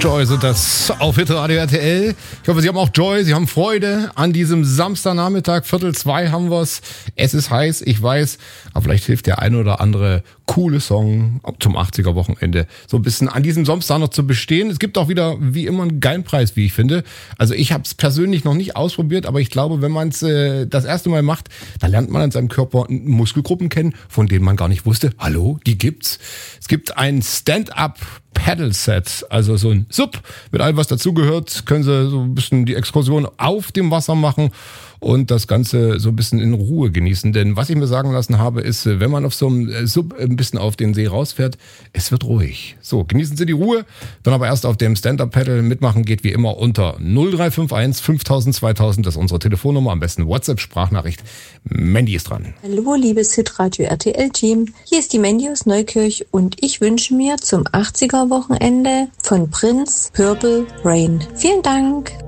Joy sind das auf Hitradio RTL. Ich hoffe, Sie haben auch Joy, Sie haben Freude an diesem Samstagnachmittag. 1:45 haben wir's. Es ist heiß, ich weiß, aber vielleicht hilft der ein oder andere coole Song zum 80er-Wochenende so ein bisschen an diesem Samstag noch zu bestehen. Es gibt auch wieder, wie immer, einen geilen Preis, wie ich finde. Also ich habe es persönlich noch nicht ausprobiert, aber ich glaube, wenn man es das erste Mal macht, dann lernt man an seinem Körper Muskelgruppen kennen, von denen man gar nicht wusste. Hallo, die gibt's. Es gibt ein Stand-up Paddle Set, also so ein Sub mit allem, was dazugehört, können Sie so ein bisschen die Exkursion auf dem Wasser machen und das Ganze so ein bisschen in Ruhe genießen. Denn was ich mir sagen lassen habe, ist, wenn man auf so einem Sub ein bisschen auf den See rausfährt, es wird ruhig. So, genießen Sie die Ruhe, dann aber erst auf dem Stand-Up-Paddle mitmachen geht wie immer unter 0351 5000 2000, das ist unsere Telefonnummer, am besten WhatsApp-Sprachnachricht. Mandy ist dran. Hallo, liebes Hitradio RTL-Team, hier ist die Mandy aus Neukirch und ich wünsche mir zum 80er-Wochenende von Prince Purple Rain. Vielen Dank.